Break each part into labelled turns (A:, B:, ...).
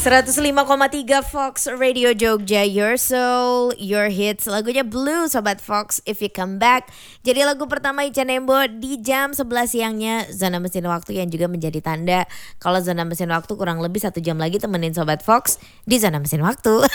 A: 105,3 Fox Radio Jogja, Your Soul, Your Hits. Lagunya Blue, Sobat Fox, If You Come Back. Jadi lagu pertama Ica Nembo di jam 11 siangnya Zona Mesin Waktu, yang juga menjadi tanda kalau Zona Mesin Waktu kurang lebih 1 jam lagi temenin Sobat Fox di Zona Mesin Waktu.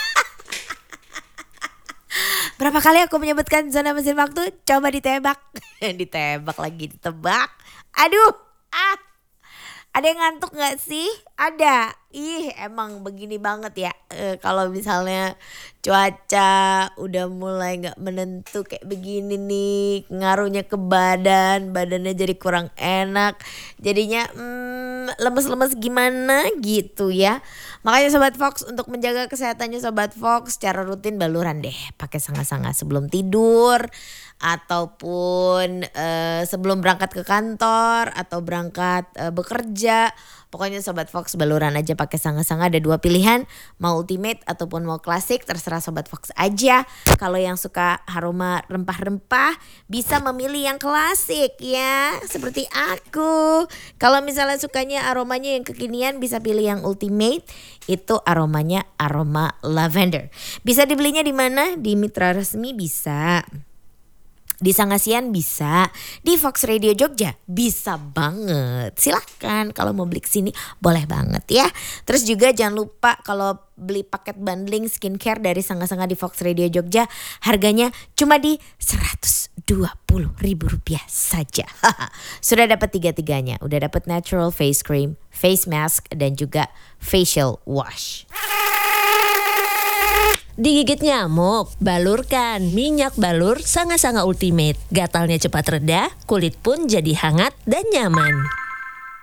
A: Berapa kali aku menyebutkan Zona Mesin Waktu? Coba ditebak. Ditebak lagi, ditebak. Aduh, ada yang ngantuk gak sih? Ada. Emang begini banget ya. Kalau misalnya cuaca udah mulai gak menentu kayak begini nih, ngaruhnya ke badannya jadi kurang enak. Jadinya lemes-lemes gimana gitu ya. Makanya Sobat Fox, untuk menjaga kesehatannya Sobat Fox, secara rutin baluran deh. Pakai sanga-sanga sebelum tidur, ataupun sebelum berangkat ke kantor, atau berangkat bekerja. Pokoknya Sobat Fox baluran aja pakai sanga-sanga. Ada 2 pilihan, mau ultimate ataupun mau klasik, terserah Sobat Fox aja. Kalau yang suka aroma rempah-rempah bisa memilih yang klasik ya, seperti aku. Kalau misalnya sukanya aromanya yang kekinian, bisa pilih yang ultimate. Itu aromanya aroma lavender. Bisa dibelinya di mana? Di mitra resmi bisa. Di Sangasian bisa, di Fox Radio Jogja bisa banget. Silahkan kalau mau beli kesini boleh banget ya. Terus juga jangan lupa kalau beli paket bundling skincare dari Sanga-Sanga di Fox Radio Jogja, harganya cuma di Rp120.000 saja. Sudah dapat 3-tiganya. Udah dapat natural face cream, face mask, dan juga facial wash.
B: Digigit nyamuk, balurkan minyak balur Sanga-Sanga Ultimate. Gatalnya cepat reda, kulit pun jadi hangat dan nyaman.